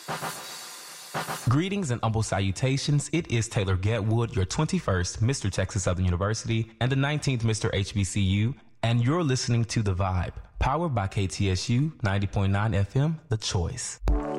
Greetings and humble salutations. It is Taylor Getwood, your 21st Mr. Texas Southern University and the 19th Mr. HBCU, and you're listening to The Vibe, powered by KTSU 90.9 FM, The Choice.